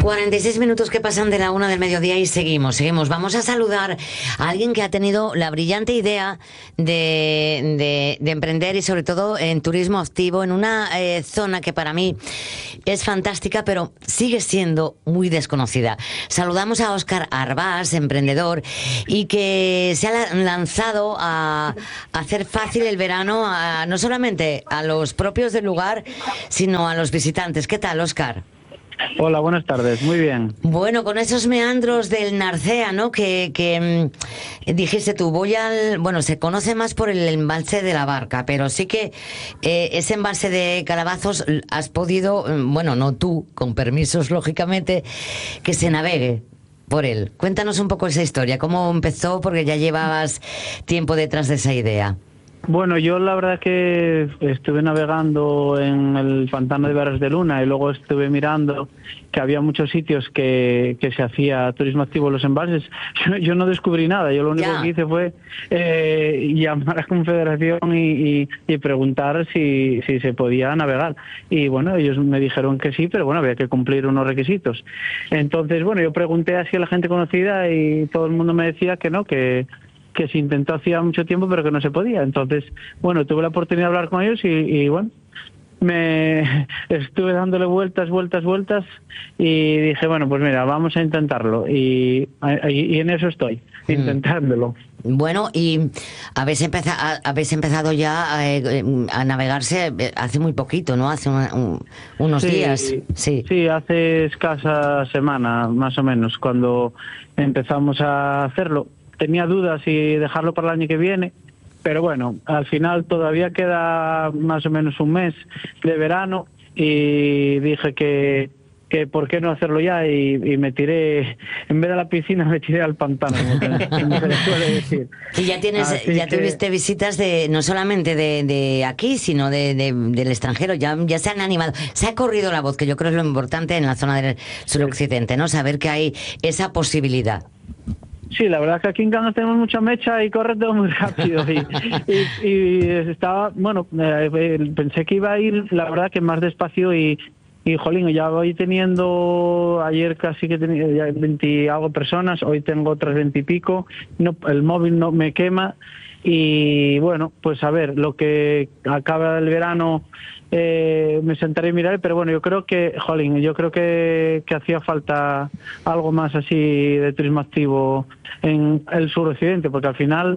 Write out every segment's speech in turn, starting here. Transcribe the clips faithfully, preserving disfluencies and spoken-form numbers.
cuarenta y seis minutos que pasan de la una del mediodía y seguimos, seguimos. Vamos a saludar a alguien que ha tenido la brillante idea de, de, de emprender y sobre todo en turismo activo en una eh, zona que para mí es fantástica, pero sigue siendo muy desconocida. Saludamos a Óscar Arbás, emprendedor, y que se ha lanzado a, a hacer fácil el verano a, no solamente a los propios del lugar, sino a los visitantes. ¿Qué tal, Óscar? Hola, buenas tardes, muy bien. Bueno, con esos meandros del Narcea, ¿no? Que, que mmm, dijiste tú, voy al... Bueno, se conoce más por el embalse de la Barca, pero sí que eh, ese embalse de Calabazos has podido, bueno, no tú, con permisos, lógicamente, que se navegue por él. Cuéntanos un poco esa historia, cómo empezó, porque ya llevabas tiempo detrás de esa idea. Bueno, yo la verdad que estuve navegando en el pantano de Varas de Luna y luego estuve mirando que había muchos sitios que, que se hacía turismo activo en los embalses. Yo, yo no descubrí nada, yo lo único ya. que hice fue eh, llamar a la Confederación y, y, y preguntar si, si se podía navegar. Y bueno, ellos me dijeron que sí, pero bueno, había que cumplir unos requisitos. Entonces, bueno, yo pregunté así a la gente conocida y todo el mundo me decía que no, que... que se intentó hacía mucho tiempo pero que no se podía. Entonces, bueno, tuve la oportunidad de hablar con ellos y, y bueno, me estuve dándole vueltas, vueltas, vueltas y dije, bueno, pues mira, vamos a intentarlo y, y, y en eso estoy, mm. intentándolo. Bueno, y habéis empezado, habéis empezado ya a, a navegarse hace muy poquito, ¿no? Hace una, un, unos sí, días. Sí. sí, hace escasa semana, más o menos, cuando empezamos a hacerlo. Tenía dudas si dejarlo para el año que viene, pero bueno, al final todavía queda más o menos un mes de verano y dije que, que por qué no hacerlo ya y, y me tiré, en vez de la piscina me tiré al pantano, como se le suele decir. Y ya tienes, Así ya que... tuviste visitas de no solamente de, de aquí, sino de, de, del extranjero, ya, ya se han animado, se ha corrido la voz, que yo creo es lo importante en la zona del suroccidente, ¿no? Saber que hay esa posibilidad. Sí, la verdad es que aquí en Cangas tenemos mucha mecha y corre todo muy rápido. Y, y, y estaba, bueno, eh, pensé que iba a ir, la verdad, que más despacio y, y jolín, ya voy teniendo, ayer casi que tenía ya veinte algo personas, hoy tengo otras veinte y pico, no, el móvil no me quema y bueno, pues a ver, lo que acaba el verano eh, me sentaré a mirar, pero bueno, yo creo que, jolín, yo creo que, que hacía falta algo más así de turismo activo en el suroccidente, porque al final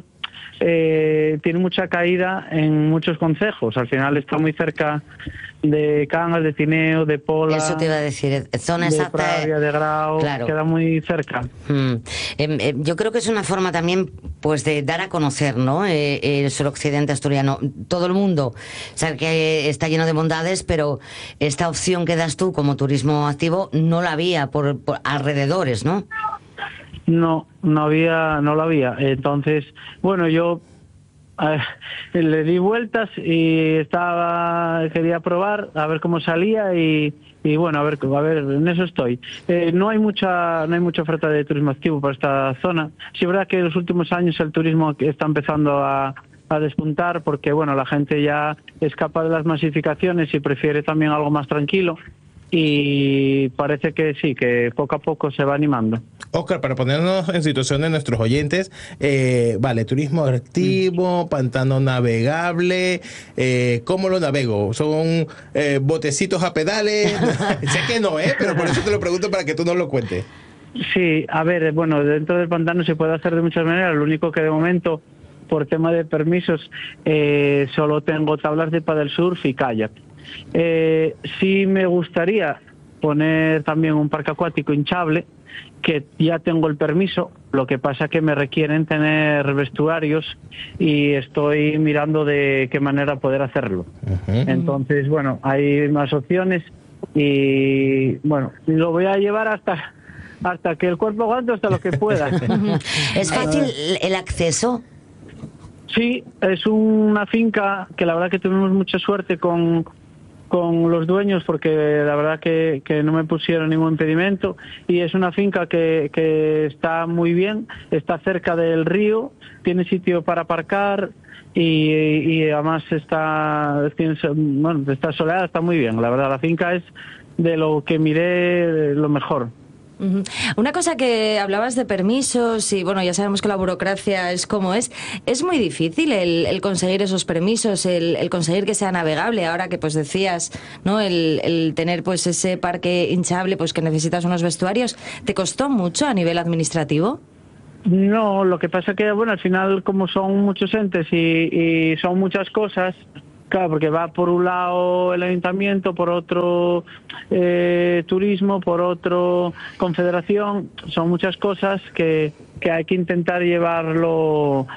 eh, tiene mucha caída en muchos concejos, al final está muy cerca de Cangas, de Tineo, de Pola. Eso te iba a decir, zona exacta. De Pravia, de Grau, claro. Queda muy cerca. Mm. Eh, eh, yo creo que es una forma también pues de dar a conocer, ¿no? Eh, el suroccidente asturiano. Todo el mundo sabe que está lleno de bondades, pero esta opción que das tú como turismo activo no la había por, por alrededores, ¿no? No, no había, no la había. Entonces, bueno, yo eh, le di vueltas y estaba, quería probar a ver cómo salía y, y bueno, a ver, a ver, en eso estoy. Eh, no hay mucha, no hay mucha oferta de turismo activo para esta zona. Sí, es verdad que en los últimos años el turismo está empezando a a despuntar porque bueno, la gente ya escapa de las masificaciones y prefiere también algo más tranquilo. Y parece que sí, que poco a poco se va animando. Óscar, para ponernos en situación de nuestros oyentes, eh, vale, turismo activo, mm. pantano navegable, eh, ¿cómo lo navego? ¿Son eh, botecitos a pedales? Sé que no, ¿eh? Pero por eso te lo pregunto para que tú nos lo cuentes. Sí, a ver, bueno, dentro del pantano se puede hacer de muchas maneras, lo único que de momento, por tema de permisos, eh, solo tengo tablas de paddle surf y kayak. Eh, sí me gustaría poner también un parque acuático hinchable, que ya tengo el permiso, lo que pasa que me requieren tener vestuarios y estoy mirando de qué manera poder hacerlo. Uh-huh. Entonces, bueno, hay más opciones y bueno, lo voy a llevar hasta hasta que el cuerpo aguante, hasta lo que pueda. ¿Es fácil el acceso? Sí, es una finca que la verdad que tuvimos mucha suerte con con los dueños porque la verdad que, que no me pusieron ningún impedimento y es una finca que, que está muy bien, está cerca del río, tiene sitio para aparcar y, y además está, tiene, bueno, está soleada, está muy bien, la verdad la finca es de lo que miré, lo mejor. Uh-huh. Una cosa que hablabas de permisos y bueno, ya sabemos que la burocracia es como es. Es muy difícil el, el conseguir esos permisos, el, el conseguir que sea navegable. Ahora que pues decías, ¿no? El, el tener pues ese parque hinchable, pues que necesitas unos vestuarios. ¿Te costó mucho a nivel administrativo? No, lo que pasa que bueno, al final como son muchos entes y, y son muchas cosas. Claro, porque va por un lado el ayuntamiento, por otro eh, turismo, por otro confederación, son muchas cosas que, que hay que intentar llevarlo,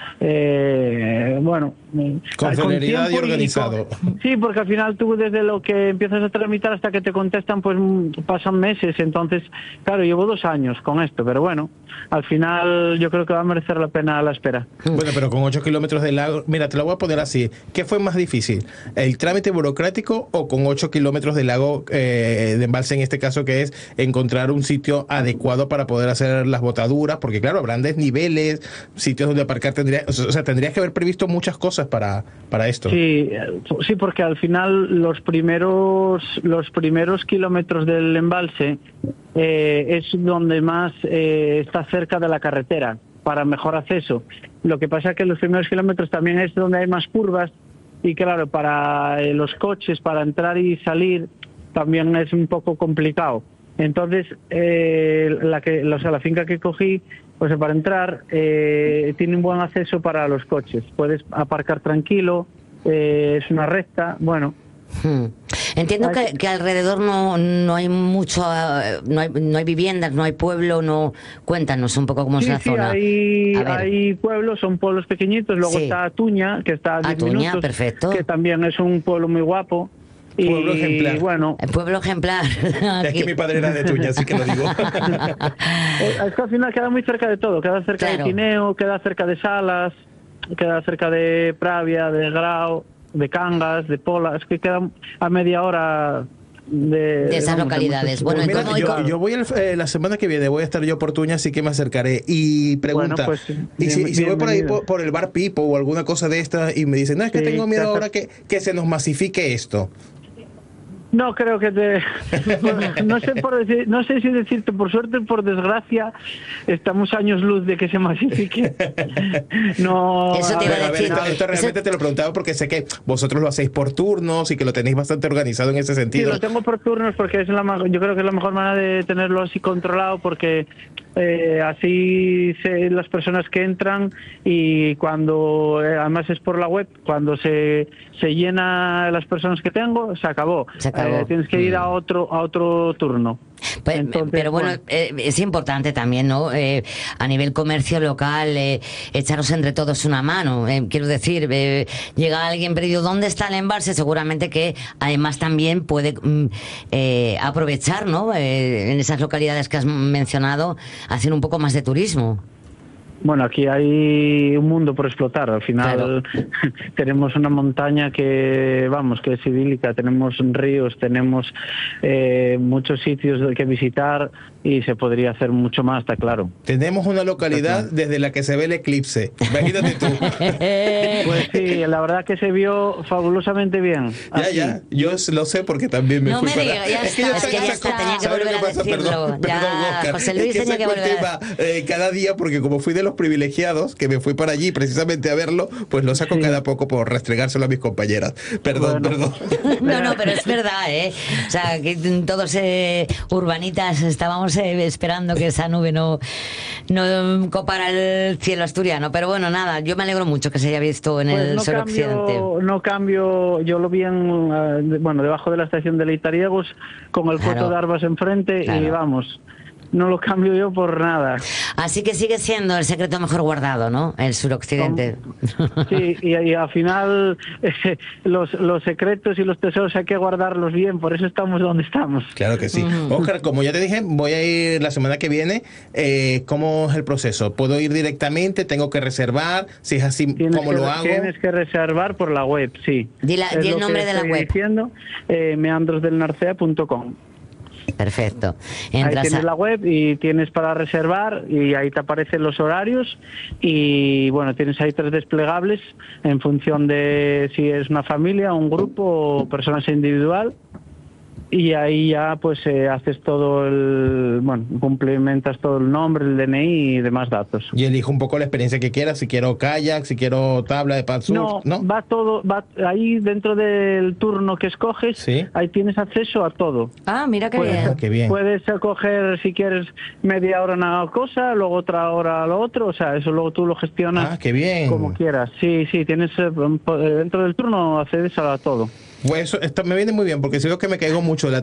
eh, bueno, con celeridad y organizado. Y con, sí, porque al final tú desde lo que empiezas a tramitar hasta que te contestan, pues pasan meses, entonces, claro, llevo dos años con esto, pero bueno, al final yo creo que va a merecer la pena la espera. Bueno, pero con ocho kilómetros de lago, mira, te lo voy a poner así, ¿qué fue más difícil? ¿El trámite burocrático o con ocho kilómetros de lago eh, de embalse, en este caso, que es encontrar un sitio adecuado para poder hacer las botaduras? Porque claro, habrán desniveles, sitios donde aparcar, tendría, o sea, tendrías que haber previsto muchas cosas para, para esto. Sí, sí, porque al final los primeros, los primeros kilómetros del embalse eh, es donde más eh, está cerca de la carretera para mejor acceso. Lo que pasa es que los primeros kilómetros también es donde hay más curvas. Y claro, para eh, los coches, para entrar y salir, también es un poco complicado. Entonces, eh, la, que, o sea, la finca que cogí, pues para entrar, eh, tiene un buen acceso para los coches. Puedes aparcar tranquilo, eh, es una recta, bueno. Hmm. Entiendo que, que alrededor no, no hay mucho, no hay, no hay viviendas, no hay pueblo, no. Cuéntanos un poco cómo sí, es la sí, zona. Hay, hay pueblos, son pueblos pequeñitos, luego sí. Está Atuña, que está a diez Atuña, minutos, perfecto. Que también es un pueblo muy guapo. Y, pueblo ejemplar. Bueno, el pueblo ejemplar. Es que mi padre era de Tuña, así que lo digo. Es que al final queda muy cerca de todo, queda cerca claro. de Tineo, queda cerca de Salas, queda cerca de Pravia, de Grao, de Cangas, de Pola, es que queda a media hora de, de esas vamos, localidades. Bueno, mira, ¿cómo, yo, cómo? yo voy el, eh, la semana que viene, voy a estar yo por Tuña, así que me acercaré. Y pregunta, bueno, pues, y bien, si, bien, si voy por ahí por, por, por el bar Pipo o alguna cosa de esta y me dicen, no, es que sí, tengo miedo ahora que, que se nos masifique esto. No creo que te no sé por decir, no sé si decirte por suerte o por desgracia estamos años luz de que se masifique. No. Eso te iba a decir. Esto, esto realmente eso... te lo preguntaba porque sé que vosotros lo hacéis por turnos y que lo tenéis bastante organizado en ese sentido. Sí, lo tengo por turnos porque es la yo creo que es la mejor manera de tenerlo así controlado porque eh, así se, las personas que entran y cuando eh, además es por la web, cuando se se llena las personas que tengo, se acabó. Se acabó. Eh, tienes que ir a otro a otro turno. Pues, Entonces, pero bueno, bueno. Eh, es importante también, ¿no? Eh, a nivel comercio local, eh, echaros entre todos una mano. Eh, quiero decir, eh, llega alguien perdido, ¿dónde está el embalse? Seguramente que además también puede mm, eh, aprovechar, ¿no? Eh, en esas localidades que has mencionado, hacer un poco más de turismo. Bueno, aquí hay un mundo por explotar. Al final claro. Tenemos una montaña que, vamos, que es idílica. Tenemos ríos, tenemos eh, muchos sitios que visitar y se podría hacer mucho más, está claro. Tenemos una localidad claro. desde la que se ve el eclipse. Imagínate tú. Pues sí, la verdad que se vio fabulosamente bien. Ya, así. ya, yo lo sé porque también me no fui me para... Diga, ya es que, está, es que ya está, tenía que volver a decirlo. Perdón, ya, perdón, Oscar. José Luis es que tenía que volver tema, eh, cada día, porque como fui de los privilegiados, que me fui para allí precisamente a verlo, pues lo saco sí. cada poco por restregárselo a mis compañeras. Perdón, bueno. perdón. No, no, pero es verdad, ¿eh? O sea, que todos eh, urbanitas estábamos eh, esperando que esa nube no, no copara el cielo asturiano. Pero bueno, nada, yo me alegro mucho que se haya visto en pues el no suroccidente. Cambio, no cambio, yo lo vi en, uh, bueno, debajo de la estación de Leitariegos, con el claro. puerto de Arbas enfrente claro. y vamos... No lo cambio yo por nada. Así que sigue siendo el secreto mejor guardado, ¿no? El suroccidente. Sí, y, y al final eh, los, los secretos y los tesoros hay que guardarlos bien, por eso estamos donde estamos. Claro que sí. Uh-huh. Oscar, como ya te dije, voy a ir la semana que viene. Eh, ¿Cómo es el proceso? ¿Puedo ir directamente? ¿Tengo que reservar? Si es así, tienes ¿cómo que, lo hago? Tienes que reservar por la web, sí. Di, la, di el nombre de la web. Diciendo, eh, meandros del narcea punto com. Perfecto. Entras ahí tienes a... la web y tienes para reservar y ahí te aparecen los horarios y bueno, tienes ahí tres desplegables en función de si es una familia, un grupo o personas individual y ahí ya pues eh, haces todo el, bueno, complementas todo el nombre, el D N I y demás datos. Y elijo un poco la experiencia que quiera, si quiero kayak, si quiero tabla de pad surf, No, ¿no? va todo, va ahí dentro del turno que escoges, Sí. ahí tienes acceso a todo. Ah, mira qué Puedes, bien. Qué bien. puedes coger si quieres media hora una cosa, luego otra hora lo otro, o sea, eso luego tú lo gestionas Ah, qué bien. como quieras. Sí, sí, tienes eh, dentro del turno accedes a todo. Pues eso esto me viene muy bien, porque si veo que me caigo mucho de la